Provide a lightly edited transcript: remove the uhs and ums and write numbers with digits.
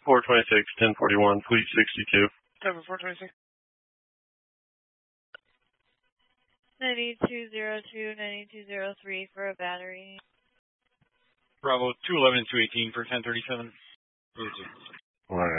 426, 1041, Fleet 62. Cover 426. 9202, 9203 for a battery. Bravo 211, 218 for 1037. All right.